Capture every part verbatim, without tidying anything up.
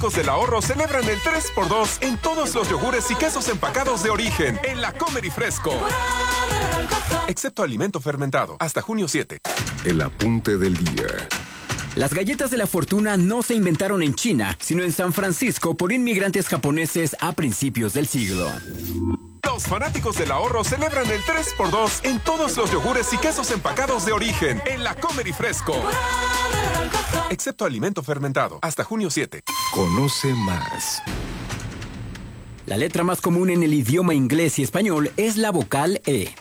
fanáticos del ahorro celebran el tres por dos en todos los yogures y quesos empacados de origen en la Comer y Fresco. Excepto alimento fermentado. Hasta junio siete. El apunte del día. Las galletas de la fortuna no se inventaron en China, sino en San Francisco por inmigrantes japoneses a principios del siglo. Los fanáticos del ahorro celebran el tres por dos en todos los yogures y quesos empacados de origen en la Comer y Fresco. Excepto alimento fermentado. Hasta junio siete. Conoce más. La letra más común en el idioma inglés y español es la vocal E.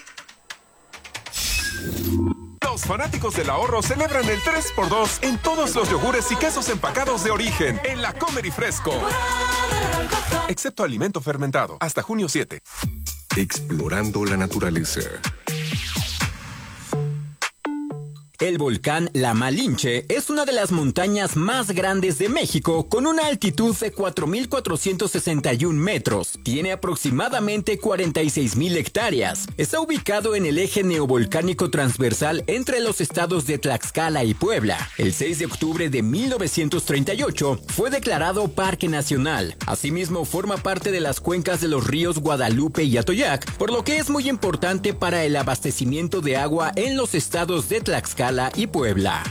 Los fanáticos del ahorro celebran el tres por dos en todos los yogures y quesos empacados de origen en la Comer y Fresco. Excepto alimento fermentado. Hasta junio siete. Explorando la naturaleza. El volcán La Malinche es una de las montañas más grandes de México con una altitud de cuatro mil cuatrocientos sesenta y un metros. Tiene aproximadamente cuarenta y seis mil hectáreas. Está ubicado en el eje neovolcánico transversal entre los estados de Tlaxcala y Puebla. El seis de octubre de mil novecientos treinta y ocho fue declarado Parque Nacional. Asimismo, forma parte de las cuencas de los ríos Guadalupe y Atoyac, por lo que es muy importante para el abastecimiento de agua en los estados de Tlaxcala y Puebla.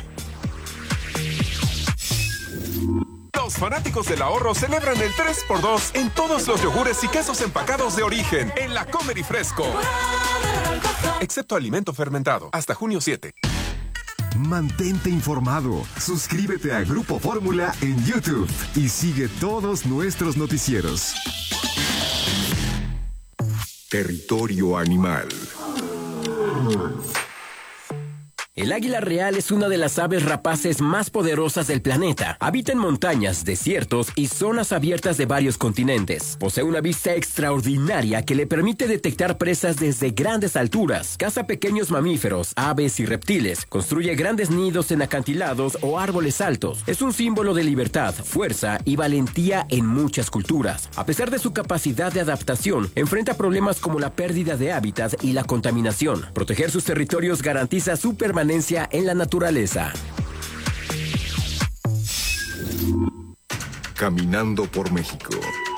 Los fanáticos del ahorro celebran el tres por dos en todos los yogures y quesos empacados de origen en la Comer y Fresco. Excepto alimento fermentado. Hasta junio siete. Mantente informado. Suscríbete a Grupo Fórmula en YouTube y sigue todos nuestros noticieros. Territorio animal. El águila real es una de las aves rapaces más poderosas del planeta. Habita en montañas, desiertos y zonas abiertas de varios continentes. Posee una vista extraordinaria que le permite detectar presas desde grandes alturas. Caza pequeños mamíferos, aves y reptiles. Construye grandes nidos en acantilados o árboles altos. Es un símbolo de libertad, fuerza y valentía en muchas culturas. A pesar de su capacidad de adaptación, enfrenta problemas como la pérdida de hábitat y la contaminación. Proteger sus territorios garantiza su permanencia en la naturaleza. Caminando por México.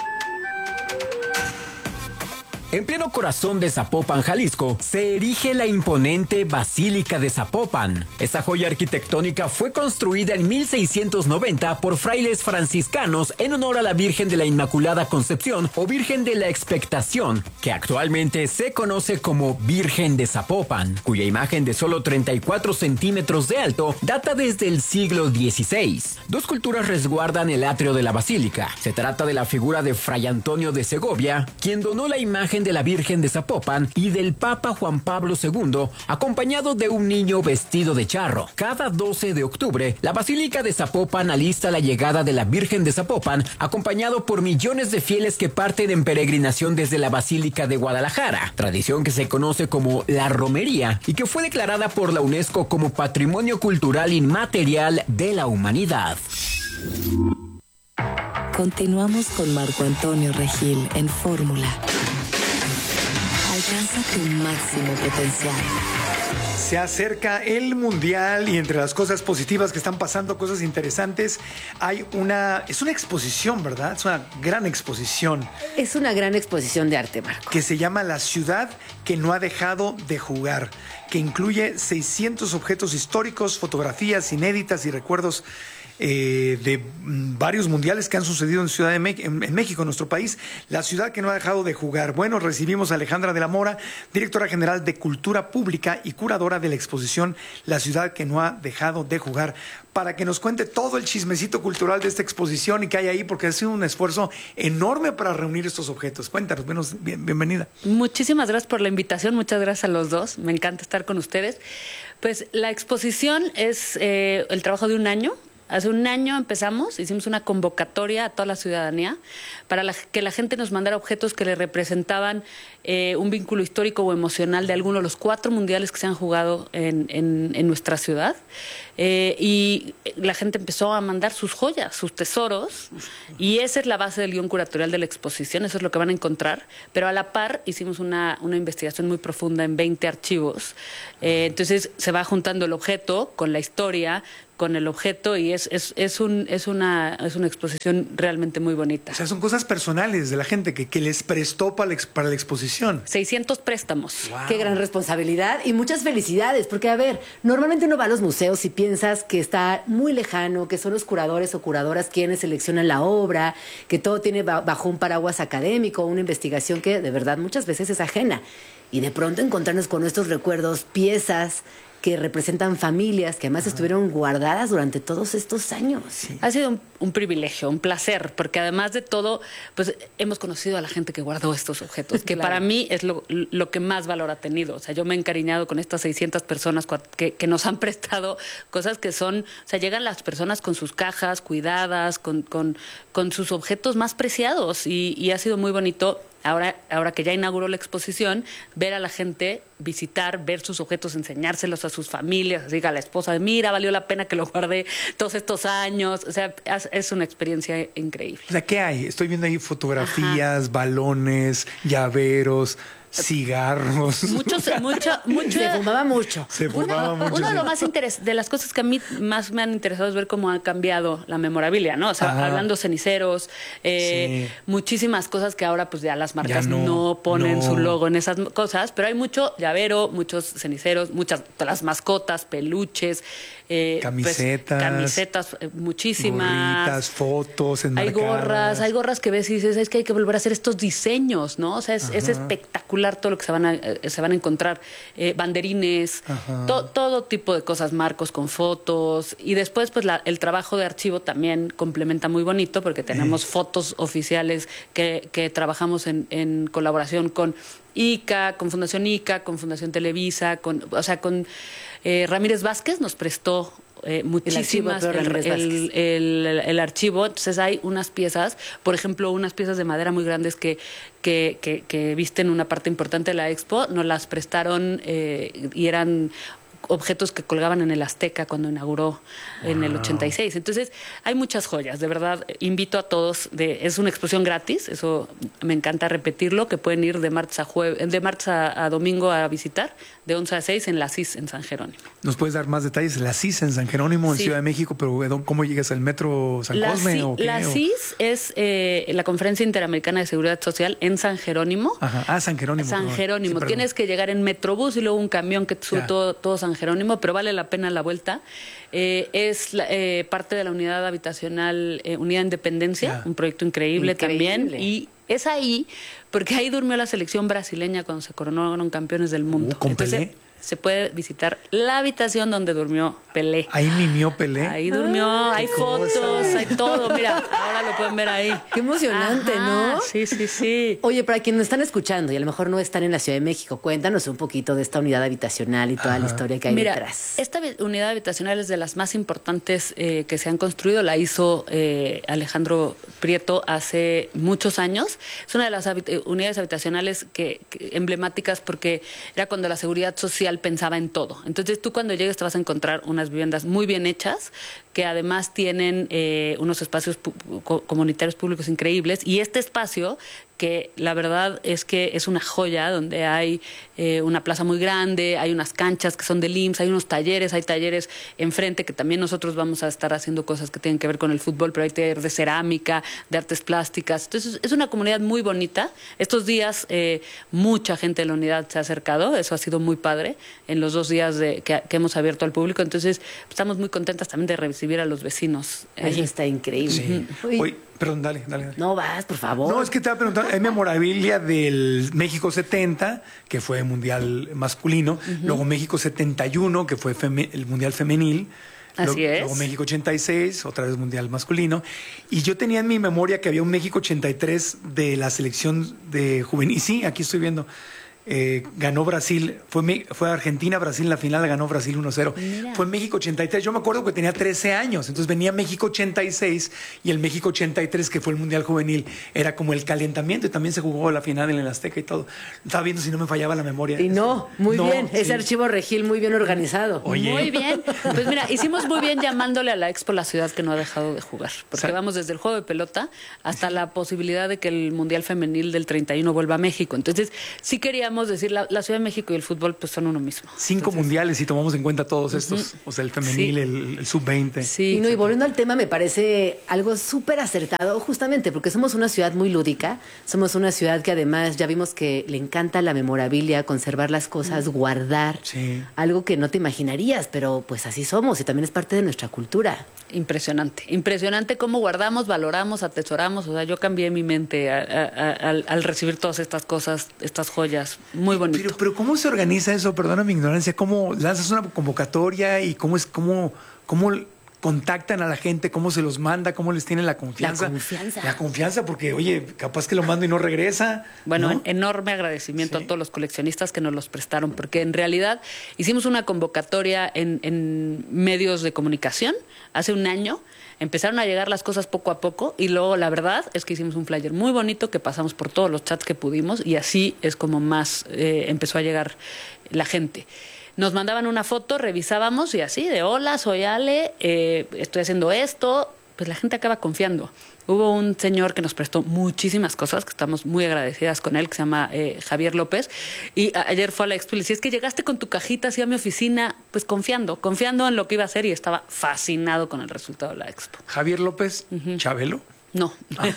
En pleno corazón de Zapopan, Jalisco, se erige la imponente Basílica de Zapopan. Esta joya arquitectónica fue construida en mil seiscientos noventa por frailes franciscanos en honor a la Virgen de la Inmaculada Concepción o Virgen de la Expectación, que actualmente se conoce como Virgen de Zapopan, cuya imagen de solo treinta y cuatro centímetros de alto data desde el siglo dieciséis. Dos culturas resguardan el atrio de la basílica. Se trata de la figura de Fray Antonio de Segovia, quien donó la imagen de la Virgen de Zapopan, y del Papa Juan Pablo segundo, acompañado de un niño vestido de charro. Cada doce de octubre, la Basílica de Zapopan alista la llegada de la Virgen de Zapopan, acompañado por millones de fieles que parten en peregrinación desde la Basílica de Guadalajara, tradición que se conoce como la romería y que fue declarada por la UNESCO como Patrimonio Cultural Inmaterial de la Humanidad. Continuamos con Marco Antonio Regil en Fórmula. Alcanza tu máximo potencial. Se acerca el Mundial y entre las cosas positivas que están pasando, cosas interesantes, hay una... Es una exposición, ¿verdad? Es una gran exposición. Es una gran exposición de arte, Marco. Que se llama La ciudad que no ha dejado de jugar, que incluye seiscientos objetos históricos, fotografías inéditas y recuerdos Eh, de mm, varios mundiales que han sucedido en Ciudad de Me- en, en México, en nuestro país. La ciudad que no ha dejado de jugar. Bueno, recibimos a Alejandra de la Mora, directora general de Cultura Pública y curadora de la exposición La ciudad que no ha dejado de jugar, para que nos cuente todo el chismecito cultural de esta exposición y que hay ahí, porque ha sido un esfuerzo enorme para reunir estos objetos. Cuéntanos, buenos, bien, bienvenida. Muchísimas gracias por la invitación, muchas gracias a los dos, me encanta estar con ustedes. Pues la exposición es eh, el trabajo de un año. Hace un año empezamos, hicimos una convocatoria a toda la ciudadanía para la, que la gente nos mandara objetos que le representaban eh, un vínculo histórico o emocional de alguno de los cuatro mundiales que se han jugado en, en, en nuestra ciudad. eh, y la gente empezó a mandar sus joyas, sus tesoros, y esa es la base del guión curatorial de la exposición, eso es lo que van a encontrar, pero a la par hicimos una, una investigación muy profunda en veinte archivos, eh, entonces se va juntando el objeto con la historia, con el objeto, y es, es, es, un, es, una, es una exposición realmente muy bonita. O sea, son cosas personales de la gente que, que les prestó para la, ex, para la exposición. seiscientos préstamos. Wow. Qué gran responsabilidad y muchas felicidades, porque a ver, normalmente uno va a los museos y piensas que está muy lejano, que son los curadores o curadoras quienes seleccionan la obra, que todo tiene bajo un paraguas académico, una investigación que de verdad muchas veces es ajena. Y de pronto encontrarnos con nuestros recuerdos, piezas que representan familias que además estuvieron guardadas durante todos estos años. Sí. Ha sido un, un privilegio, un placer, porque además de todo, pues hemos conocido a la gente que guardó estos objetos, que claro. Para mí es lo, lo que más valor ha tenido. O sea, yo me he encariñado con estas seiscientas personas que, que nos han prestado cosas que son, o sea, llegan las personas con sus cajas cuidadas, con, con, con sus objetos más preciados, y, y ha sido muy bonito. Ahora, ahora que ya inauguró la exposición, ver a la gente visitar, ver sus objetos, enseñárselos a sus familias, así que a la esposa, mira, valió la pena que lo guardé todos estos años. O sea, es una experiencia increíble. O sea, ¿qué hay? Estoy viendo ahí fotografías, Ajá. balones, llaveros, cigarros. Muchos, mucho, mucho. Se fumaba mucho. Se fumaba uno, mucho. Uno de lo más interes, de las cosas que a mí más me han interesado es ver cómo ha cambiado la memorabilia, ¿no? O sea, Ajá. hablando ceniceros, eh, sí. muchísimas cosas que ahora pues ya las marcas ya no, no ponen no. su logo en esas cosas, pero hay mucho llavero, muchos ceniceros, muchas las mascotas, peluches, eh, camisetas, pues, camisetas, eh, muchísimas, gorritas, fotos enmarcadas. Hay gorras, hay gorras que ves y dices, es que hay que volver a hacer estos diseños, ¿no? O sea, es, es espectacular todo lo que se van a, eh, se van a encontrar, eh, banderines, to, todo tipo de cosas, marcos con fotos, y después pues la, el trabajo de archivo también complementa muy bonito porque tenemos eh. fotos oficiales que, que trabajamos en, en colaboración con I C A, con Fundación I C A, con Fundación Televisa, con, o sea, con eh, Ramírez Vázquez nos prestó Eh, muchísimas el archivo, el, el, el, el archivo. Entonces hay unas piezas, por ejemplo, unas piezas de madera muy grandes que, que, que, que visten una parte importante de la expo, nos las prestaron eh, y eran objetos que colgaban en el Azteca cuando inauguró wow. en el ochenta y seis. Entonces, hay muchas joyas, de verdad, invito a todos, de, es una exposición gratis, eso me encanta repetirlo, que pueden ir de martes a jueves, de martes a, a domingo a visitar, de once a seis en la C I S en San Jerónimo. ¿Nos puedes dar más detalles? La C I S en San Jerónimo, en sí. Ciudad de México, pero ¿cómo llegas al metro San la Cosme? C ¿o qué? La C I S es eh, la Conferencia Interamericana de Seguridad Social en San Jerónimo. Ajá. Ah, San Jerónimo. San perdón. Jerónimo. Sí, Tienes que llegar en Metrobús y luego un camión que te sube todo, todo San Jerónimo, pero vale la pena la vuelta. Eh, es la, eh, parte de la unidad habitacional, eh, Unidad Independencia, yeah. un proyecto increíble, increíble también. Y es ahí, porque ahí durmió la selección brasileña cuando se coronaron campeones del mundo. Uh, ¿con Entonces, Pelé? Se puede visitar la habitación donde durmió Pelé. Ahí mimió Pelé. Ahí durmió, ah, hay fotos, cosa. Hay todo. Mira, ahora lo pueden ver ahí. Qué emocionante, Ajá, ¿no? Sí, sí, sí. Oye, para quienes nos están escuchando y a lo mejor no están en la Ciudad de México, cuéntanos un poquito de esta unidad habitacional y toda Ajá. la historia que hay Mira, detrás. Esta unidad habitacional es de las más importantes eh, que se han construido. La hizo eh, Alejandro Prieto hace muchos años. Es una de las habit- unidades habitacionales que, que, emblemáticas porque era cuando la seguridad social pensaba en todo. Entonces tú cuando llegues te vas a encontrar unas viviendas muy bien hechas que además tienen eh, unos espacios pu- comunitarios públicos increíbles, y este espacio que la verdad es que es una joya donde hay eh, una plaza muy grande, hay unas canchas que son del I M S S, hay unos talleres, hay talleres enfrente que también nosotros vamos a estar haciendo cosas que tienen que ver con el fútbol, pero hay taller de cerámica, de artes plásticas. Entonces es una comunidad muy bonita. Estos días eh, mucha gente de la unidad se ha acercado, eso ha sido muy padre en los dos días de, que, que hemos abierto al público. Entonces estamos muy contentas también de recibir a los vecinos. Eso está increíble. Sí. Uy. Uy, perdón, dale, dale, dale. No vas, por favor. No, es que te voy a preguntar, hay memorabilia del México setenta, que fue mundial masculino, uh-huh. luego México setenta y uno, que fue feme- el mundial femenil, Así luego, es. luego México ochenta y seis, otra vez mundial masculino, y yo tenía en mi memoria que había un México ochenta y tres de la selección de juvenil, y sí, aquí estoy viendo, eh, ganó Brasil, fue, fue Argentina-Brasil en la final, ganó Brasil uno cero. Mira. Fue México ochenta y tres, yo me acuerdo que tenía trece años, entonces venía México ochenta y seis y el México ochenta y tres, que fue el Mundial Juvenil, era como el calentamiento y también se jugó la final en el Azteca y todo. Estaba viendo si no me fallaba la memoria. Y no, muy No, bien, sí. ese archivo Regil muy bien organizado. Oye. Muy bien. Pues mira, hicimos muy bien llamándole a la Expo la ciudad que no ha dejado de jugar. Porque Sa- vamos desde el juego de pelota hasta la posibilidad de que el Mundial Femenil del treinta y uno vuelva a México. Entonces, sí queríamos decir, la, la Ciudad de México y el fútbol pues son uno mismo. Cinco mundiales si tomamos en cuenta todos estos, o sea, el femenil, Sí. el, el sub veinte. Sí. Y, no, y volviendo al tema, me parece algo súper acertado, justamente porque somos una ciudad muy lúdica, somos una ciudad que además ya vimos que le encanta la memorabilia, conservar las cosas, guardar, Sí. algo que no te imaginarías, pero pues así somos y también es parte de nuestra cultura. Impresionante, impresionante cómo guardamos, valoramos, atesoramos. O sea, yo cambié mi mente a- a- a- al, al recibir todas estas cosas, estas joyas. Muy bonito. Pero, pero ¿cómo se organiza eso? Perdona mi ignorancia. ¿Cómo lanzas una convocatoria y cómo es, cómo, cómo contactan a la gente? ¿Cómo se los manda? ¿Cómo les tienen la confianza? La confianza. La confianza, porque, oye, capaz que lo mando y no regresa. Bueno, ¿no? en- enorme agradecimiento Sí. a todos los coleccionistas que nos los prestaron, porque en realidad hicimos una convocatoria en, en medios de comunicación hace un año. Empezaron a llegar las cosas poco a poco y luego la verdad es que hicimos un flyer muy bonito que pasamos por todos los chats que pudimos y así es como más eh, empezó a llegar la gente. Nos mandaban una foto, revisábamos y así, de hola, soy Ale, eh, estoy haciendo esto, pues la gente acaba confiando. Hubo un señor que nos prestó muchísimas cosas, que estamos muy agradecidas con él, que se llama eh, Javier López, y a- ayer fue a la expo y le decía, es que llegaste con tu cajita así a mi oficina, pues confiando, confiando en lo que iba a hacer y estaba fascinado con el resultado de la expo. Javier López, Chabelo. No.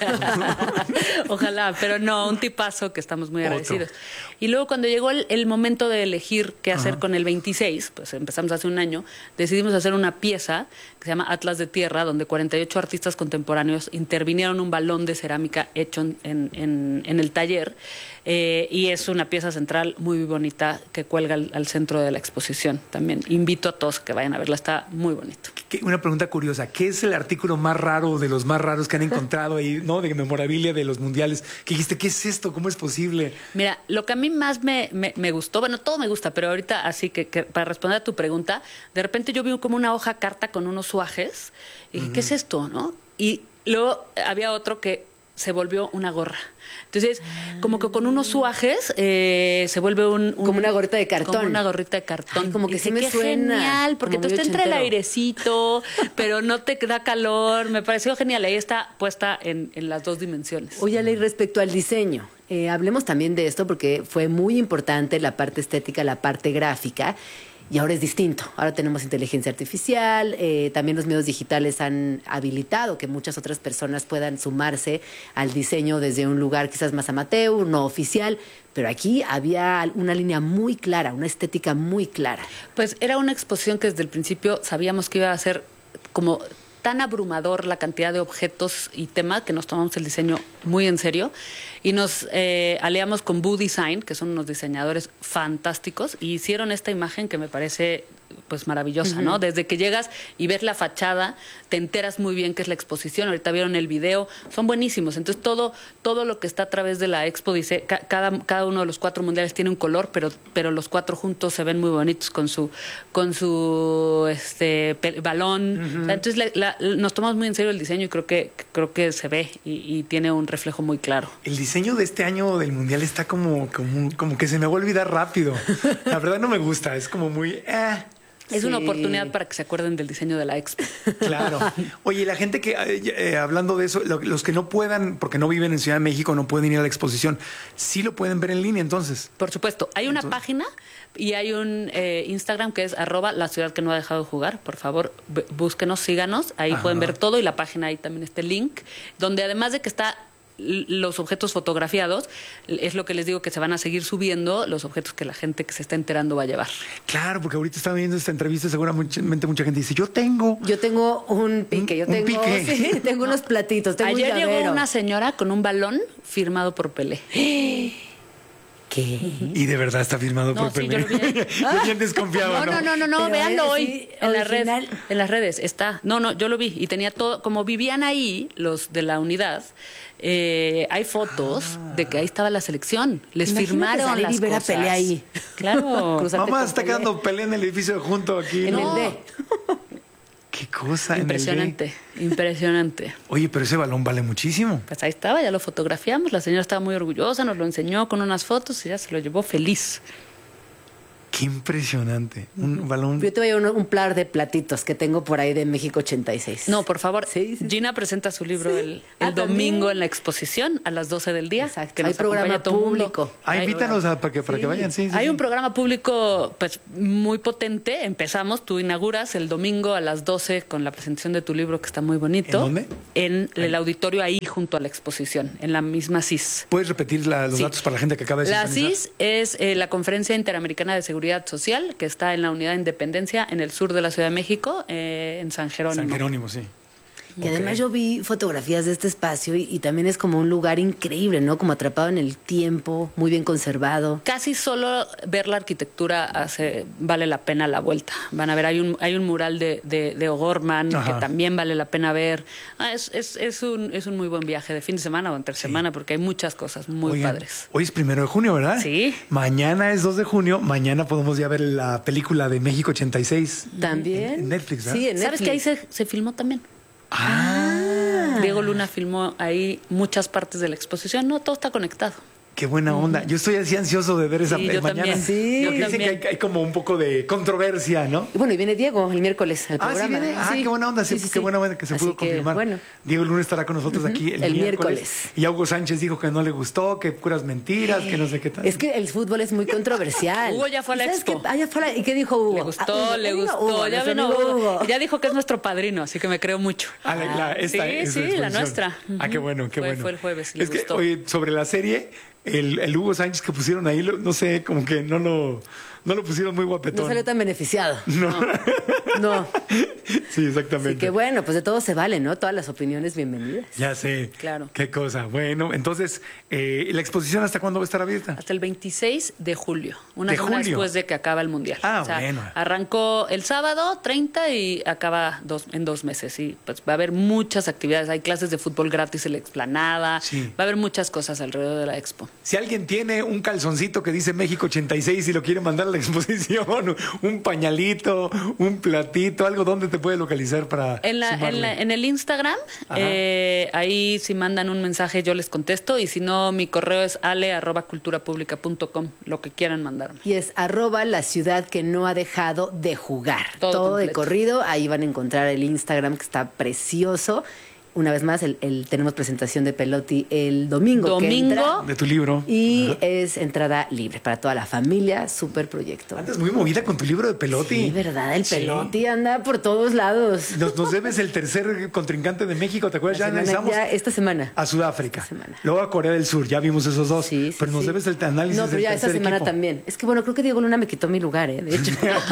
Ojalá, pero no, un tipazo que estamos muy Otro. agradecidos. Y luego cuando llegó el, el momento de elegir qué hacer con el veintiséis, pues empezamos hace un año, decidimos hacer una pieza que se llama Atlas de Tierra, donde cuarenta y ocho artistas contemporáneos intervinieron un balón de cerámica hecho en, en, en- en el taller. Eh, y es una pieza central muy bonita que cuelga al, al centro de la exposición. También invito a todos que vayan a verla, está muy bonito. ¿Qué- Una pregunta curiosa. ¿Qué es el artículo más raro de los más raros que han encontrado ahí, ¿no? De memorabilia de los mundiales. ¿Qué dijiste? ¿Qué es esto? ¿Cómo es posible? Mira, lo que a mí más me, me, me gustó, bueno, todo me gusta, pero ahorita así que, que para responder a tu pregunta, de repente yo vi como una hoja carta con unos suajes y dije, ¿qué es esto? ¿No? Y luego había otro que se volvió una gorra. Entonces, como que con unos suajes eh, se vuelve un, un- Como una gorrita de cartón. Como una gorrita de cartón. Ay, como que Y sí dije, me qué suena, genial, porque como entonces muy te entra el ochentero. airecito, pero no te da calor. Me pareció genial. Ahí está puesta en, en las dos dimensiones. Oye, Ale, y respecto al diseño, eh, hablemos también de esto porque fue muy importante la parte estética, la parte gráfica, y ahora es distinto. Ahora tenemos inteligencia artificial, eh, también los medios digitales han habilitado que muchas otras personas puedan sumarse al diseño desde un lugar quizás más amateur, no oficial, pero aquí había una línea muy clara, una estética muy clara. Pues era una exposición que desde el principio sabíamos que iba a ser como tan abrumador la cantidad de objetos y temas que nos tomamos el diseño muy en serio y nos eh, aliamos con Boo Design, que son unos diseñadores fantásticos, y hicieron esta imagen que me parece pues maravillosa, ¿no? Desde que llegas y ves la fachada, te enteras muy bien qué es la exposición. Ahorita vieron el video, son buenísimos. Entonces todo todo lo que está a través de la expo dice, ca- cada, cada uno de los cuatro mundiales tiene un color, pero pero los cuatro juntos se ven muy bonitos con su con su este pe- balón. O sea, entonces la- la- nos tomamos muy en serio el diseño y creo que creo que se ve y, y tiene un reflejo muy claro. El diseño de este año del mundial está como, como, como que se me va a olvidar rápido. La verdad no me gusta, es como muy... eh, Es una Sí. oportunidad para que se acuerden del diseño de la expo. claro. Oye, la gente que, eh, eh, hablando de eso, lo- los que no puedan, porque no viven en Ciudad de México, no pueden ir a la exposición, sí lo pueden ver en línea entonces. Por supuesto, hay una Entonces- página y hay un eh, Instagram que es arroba la ciudad que no ha dejado de jugar. Por favor, b- búsquenos, síganos. Ahí Ajá. pueden ver todo y la página ahí también está el link, donde además de que está l- los objetos fotografiados, es lo que les digo que se van a seguir subiendo los objetos que la gente que se está enterando va a llevar. Claro, porque ahorita estaba viendo esta entrevista, seguramente mucha gente dice, yo tengo... Yo tengo un pique, yo Un tengo, pique. sí, tengo unos platitos, tengo Ayer un llegó llavero. una señora con un balón firmado por Pelé. ¿Qué? Y de verdad está firmado No, por sí, yo Pelé. lo vi. Yo bien desconfiado, No, ¿no? no, no, no, no, Pero véanlo es, hoy sí, en la red, original. en las redes está. No, no, yo lo vi y tenía todo, como vivían ahí los de la unidad, eh, hay fotos Ah. de que ahí estaba la selección. Les Imagínate firmaron salir las y ver a cosas. Pelé ahí. Claro. Cruzarte Mamá con está Pelé. quedando Pelé en el edificio junto aquí. En ¿no? el D. Qué cosa. en el D. Impresionante, impresionante. Oye, pero ese balón vale muchísimo. Pues ahí estaba, ya lo fotografiamos, la señora estaba muy orgullosa, nos lo enseñó con unas fotos y ya se lo llevó feliz. Qué impresionante. Un balón. Yo te voy a un, un par de platitos que tengo por ahí de México ochenta y seis. No, por favor, Sí, sí. Gina presenta su libro Sí. el, el Ah, domingo ¿también? en la exposición a las doce del día. Exacto. Que Hay nos acompaña programa todo el mundo. público. Ah, Hay- invítanos a- para que, para que Sí. vayan. Sí, sí, Hay sí. un programa público pues muy potente. Empezamos, tú inauguras el domingo a las doce con la presentación de tu libro que está muy bonito. ¿En dónde? En el auditorio ahí junto a la exposición, en la misma C I S. ¿Puedes repetir la- los Sí. datos para la gente que acaba de La C sintonizar? I S es eh, la Conferencia Interamericana de Seguridad Social, que está en la Unidad de Independencia, en el sur de la Ciudad de México, eh, en San Jerónimo. San Jerónimo, sí. Y además yo vi fotografías de este espacio y, y también es como un lugar increíble, ¿no? Como atrapado en el tiempo, muy bien conservado. Casi solo ver la arquitectura hace, vale la pena la vuelta. Van a ver, hay un, hay un mural de, de, de O'Gorman Ajá. que también vale la pena ver. Ah, es, es, es, un, es un muy buen viaje de fin de semana o entre semana porque hay muchas cosas muy Oigan, padres. Hoy es primero de junio, ¿verdad? Sí. Mañana es dos de junio. Mañana podemos ya ver la película de México ochenta y seis. También. En Netflix, ¿verdad? Sí, en ¿Sabes Netflix. que ahí se, se filmó también? Ah, Diego Luna filmó ahí muchas partes de la exposición. No, todo está conectado. qué buena onda. Yo estoy así ansioso de ver esa Sí, pe- yo mañana. también. Sí. Porque Yo dicen que también. hay, hay como un poco de controversia, ¿no? Y bueno, y viene Diego el miércoles al Ah, sí programa. viene. Ah, Sí. qué buena onda. Sí, Sí, sí, qué sí. buena onda que se Así pudo que, confirmar. bueno. Diego Luna estará con nosotros aquí el, El miércoles. miércoles. Y Hugo Sánchez dijo que no le gustó, que puras mentiras, que no sé qué tal. Es que el fútbol es muy controversial. Hugo ya fue a la ¿Sabes expo. qué? Ah, ya fue a la- ¿Y qué dijo Hugo? Le gustó, Ah, le vino gustó. Hugo, ya nuestro vino amigo Hugo. Hugo. Ya dijo que es nuestro padrino, así que me creo mucho. Ah, la- la- esta, sí, esa sí, la exposición. nuestra. Ah, qué bueno, qué Fue- bueno. fue el jueves, le Es que, gustó. oye, sobre la serie, el, el Hugo Sánchez que pusieron ahí, lo- no sé, como que no lo, no lo pusieron muy guapetón. No salió tan beneficiado. No. No. Sí, exactamente. Así que bueno, pues de todo se vale, ¿no? Todas las opiniones bienvenidas. Ya sé. Claro. Qué cosa. Bueno, entonces, eh, ¿la exposición hasta cuándo va a estar abierta? Hasta el veintiséis de julio, una ¿De semana julio? después de que acaba el Mundial. Ah, bueno. Arrancó el sábado treinta y acaba dos, en dos meses. Y pues va a haber muchas actividades. Hay clases de fútbol gratis en la explanada. Sí. Va a haber muchas cosas alrededor de la expo. Si alguien tiene un calzoncito que dice México ochenta y seis y lo quiere mandar a la exposición, un pañalito, un platito, algo, ¿dónde te puede localizar para En, la, sumarle? en, la- en el Instagram, Ajá. eh, ahí si mandan un mensaje yo les contesto y si no, mi correo es ale arroba culturapublica punto com, lo que quieran mandarme. Y es arroba la ciudad que no ha dejado de jugar. Todo Todo, de completo. corrido. Ahí van a encontrar el Instagram que está precioso. Una vez más, el, el- tenemos presentación de Pelotti el domingo. que Domingo. entra. De tu libro. Y Ajá. es entrada libre para toda la familia. Súper proyecto. Andas muy movida con tu libro de Pelotti. Sí, verdad, el Sí. Pelotti anda por todos lados. Nos, nos debes el tercer contrincante de México, ¿te acuerdas? La Ya semana- analizamos ya esta semana. a Sudáfrica. Esta semana. Luego a Corea del Sur, ya vimos esos dos. Sí, sí, pero nos sí. debes el análisis No, pero del ya esta tercer semana equipo. también. Es que bueno, creo que Diego Luna me quitó mi lugar, ¿eh? De hecho.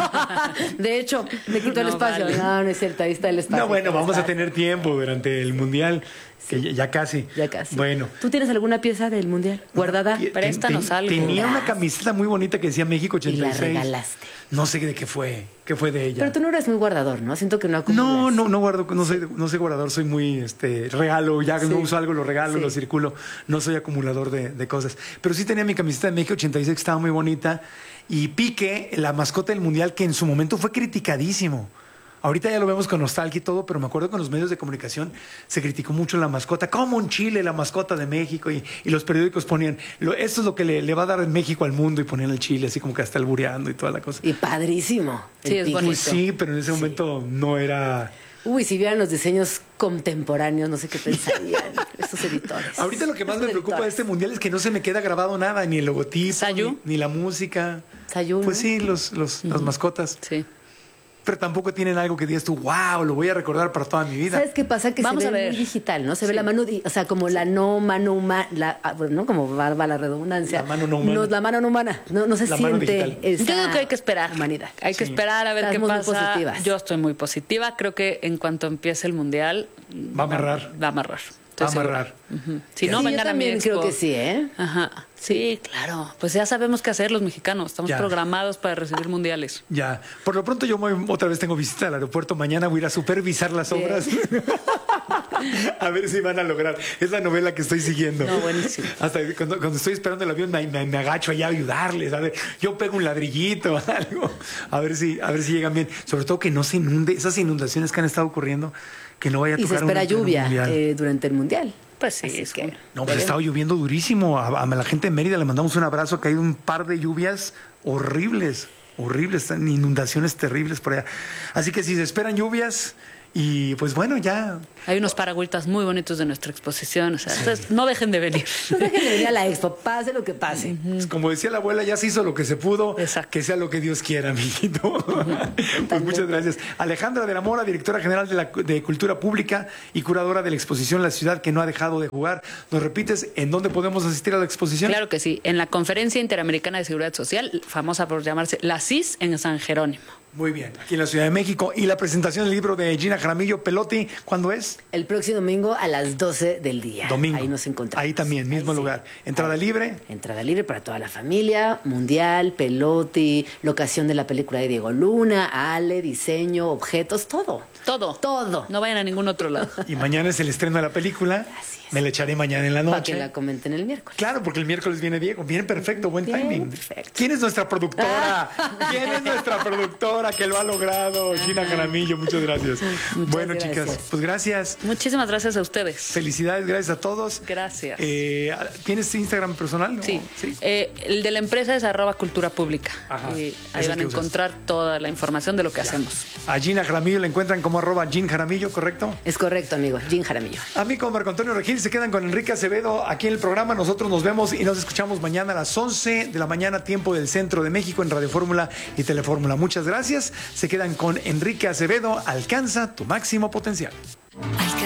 De hecho, me quitó el No, espacio. vale. No, no es cierto, ahí está el espacio. No, bueno, Ahí vamos está. a tener tiempo durante el Mundial, que ya, ya casi. Ya casi. Bueno. ¿Tú tienes alguna pieza del mundial guardada? Y- Préstanos ten- algo. Tenía una Verás. camiseta muy bonita que decía México Y la ochenta y seis. regalaste. No sé de qué fue, qué fue de ella. Pero tú no eres muy guardador, ¿no? Siento que no acumulas. No, no, no guardo, no soy, no soy guardador, soy muy este regalo, ya que Sí. no uso algo, lo regalo, Sí. lo circulo, no soy acumulador de, de cosas. Pero sí tenía mi camiseta de México ochenta y seis que estaba muy bonita. Y Piqué, la mascota del Mundial, que en su momento fue criticadísimo. Ahorita ya lo vemos con nostalgia y todo, pero me acuerdo que en los medios de comunicación se criticó mucho la mascota. ¿Cómo en Chile la mascota de México? Y, y los periódicos ponían, lo, esto es lo que le, le va a dar México al mundo, y ponían el Chile así como que hasta albureando y toda la cosa. Y padrísimo. Sí, el es pique. bonito. Pues sí, pero en ese momento no era... Uy, si vieran los diseños contemporáneos, no sé qué pensarían estos editores. Ahorita lo que más me Estos preocupa de editores. este mundial es que no se me queda grabado nada, ni el logotipo, Sayu. ni, ni la música. Sayu, Pues ¿no? sí, los, los, las mascotas. Sí. Pero tampoco tienen algo que digas tú, wow, lo voy a recordar para toda mi vida. ¿Sabes qué pasa? Que Vamos se a ve ver. muy digital, ¿no? Se ve Sí. la mano, di- o sea, como la no mano humana, la, ah, bueno, ¿no? Como va, va la redundancia. La mano no humana. la mano no humana. No, no se La mano siente digital. esa Yo digo que hay que esperar. humanidad. Hay que Sí. esperar a ver qué Estamos muy pasa. positivas. Yo estoy muy positiva. Creo que en cuanto empiece el mundial Va a amarrar. Va a amarrar. estoy Amarrar. segura. Uh-huh. Si no, Sí, yo vengan a mi también expo. creo que sí, ¿eh? Ajá. Sí, claro. Pues ya sabemos qué hacer los mexicanos. Estamos Ya. programados para recibir mundiales. Ya. Por lo pronto yo voy- otra vez tengo visita al aeropuerto. Mañana voy a ir a supervisar las Bien. obras. A ver si van a lograr. Es la novela que estoy siguiendo. No, buenísimo. Hasta cuando, cuando estoy esperando el avión me, me- me agacho allá a ayudarles. A ver, yo pego un ladrillito, algo. A ver si, a ver si llegan bien. Sobre todo que no se inunde. Esas inundaciones que han estado ocurriendo, que no vaya a Y se tocar espera un- un lluvia mundial. eh, durante el mundial. Pues sí, Así es que- que... No, pues ha estado lloviendo durísimo. A, a la gente de Mérida le mandamos un abrazo. Ha caído un par de lluvias horribles, horribles, están inundaciones terribles por allá. Así que si se esperan lluvias, y pues bueno, ya. Hay unos paragüitas muy bonitos de nuestra exposición. O sea, entonces, no dejen de venir. No dejen de venir a la expo, pase lo que pase. Pues como decía la abuela, ya se hizo lo que se pudo. Exacto. Que sea lo que Dios quiera, amiguito. Pues muchas gracias. Alejandra de la Mora, directora general de, la, de Cultura Pública y curadora de la exposición La Ciudad que no ha dejado de jugar. ¿Nos repites en dónde podemos asistir a la exposición? Claro que sí. En la Conferencia Interamericana de Seguridad Social, famosa por llamarse la C I S en San Jerónimo. Muy bien, aquí en la Ciudad de México. Y la presentación del libro de Gina Jaramillo, Pelotti, ¿cuándo es? El próximo domingo a las doce del día. Domingo. Ahí nos encontramos. Ahí también, mismo Ahí sí. lugar. Entrada Ahí. libre. Entrada libre para toda la familia, mundial, Pelotti, locación de la película de Diego Luna, Ale, diseño, objetos, todo. Todo. Todo. No vayan a ningún otro lado. Y mañana es el estreno de la película. Así es. Me la echaré mañana en la Para que noche. la comenten el miércoles. Claro, porque el miércoles viene Diego. Viene perfecto, buen Bien, timing. perfecto. ¿Quién es nuestra productora? ¿Quién es nuestra productora que lo ha logrado? Gina Jaramillo, muchas gracias. bueno, gracias. chicas, pues gracias. Muchísimas gracias a ustedes. Felicidades, gracias a todos. Gracias. Eh, ¿Tienes Instagram personal? ¿No? Sí. ¿Sí? Eh, el de la empresa es arroba cultura pública. Ajá. Y Es ahí el van que a usas. encontrar toda la información de lo que hacemos. A Gina Jaramillo la encuentran como arroba Gin Jaramillo, ¿correcto? Es correcto, amigo. Jim Jaramillo. A mí como Marco Antonio Regil se quedan con Enrique Acevedo aquí en el programa. Nosotros nos vemos y nos escuchamos mañana a las once de la mañana, tiempo del Centro de México, en Radio Fórmula y Telefórmula. Muchas gracias. Se quedan con Enrique Acevedo. Alcanza tu máximo potencial.